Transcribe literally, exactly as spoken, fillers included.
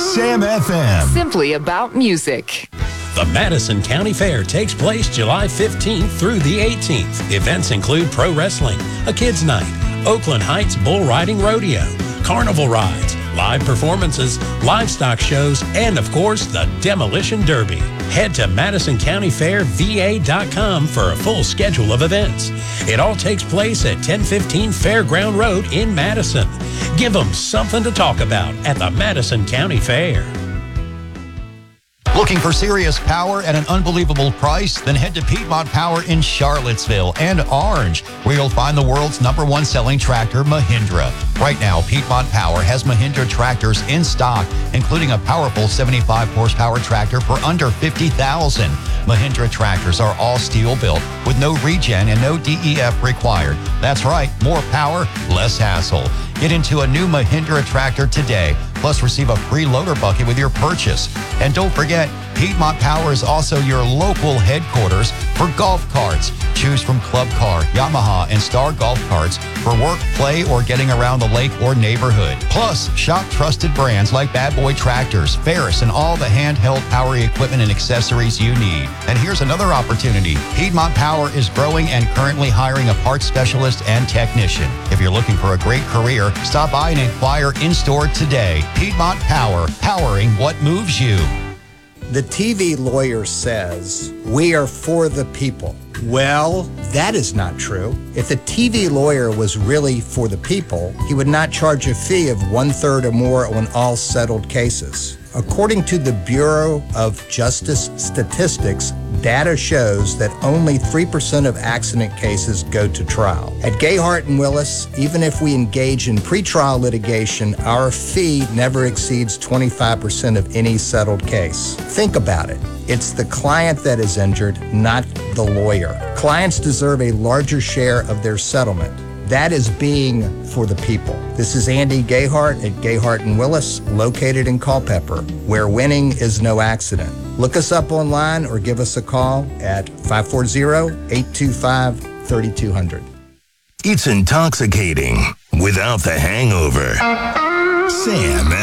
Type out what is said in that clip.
Sam F M. Simply about music. The Madison County Fair takes place July fifteenth through the eighteenth. Events include pro wrestling, a kids' night, Oakland Heights Bull Riding Rodeo, carnival rides, live performances, livestock shows, and of course, the Demolition Derby. Head to Madison County Fair V A dot com for a full schedule of events. It all takes place at ten fifteen Fairground Road in Madison. Give them something to talk about at the Madison County Fair. Looking for serious power at an unbelievable price? Then head to Piedmont Power in Charlottesville and Orange, where you'll find the world's number one selling tractor, Mahindra. Right now, Piedmont Power has Mahindra tractors in stock, including a powerful seventy-five horsepower tractor for under fifty thousand dollars. Mahindra tractors are all steel built with no regen and no D E F required. That's right, more power, less hassle. Get into a new Mahindra tractor today, plus receive a free loader bucket with your purchase. And don't forget, Piedmont Power is also your local headquarters for golf carts. Choose from Club Car, Yamaha, and Star Golf Carts for work, play, or getting around the lake or neighborhood. Plus, shop trusted brands like Bad Boy Tractors, Ferris, and all the handheld power equipment and accessories you need. And here's another opportunity. Piedmont Power is growing and currently hiring a parts specialist and technician. If you're looking for a great career, stop by and inquire in-store today. Piedmont Power, powering what moves you. The T V lawyer says, we are for the people. Well, that is not true. If the T V lawyer was really for the people, he would not charge a fee of one-third or more on all settled cases. According to the Bureau of Justice Statistics, data shows that only three percent of accident cases go to trial. At Gayhart and Willis, even if we engage in pretrial litigation, our fee never exceeds twenty-five percent of any settled case. Think about it. It's the client that is injured, not the lawyer. Clients deserve a larger share of their settlement. That is being for the people. This is Andy Gayhart at Gayhart and Willis, located in Culpeper, where winning is no accident. Look us up online or give us a call at five four zero, eight two five, three two zero zero. It's intoxicating without the hangover. Sam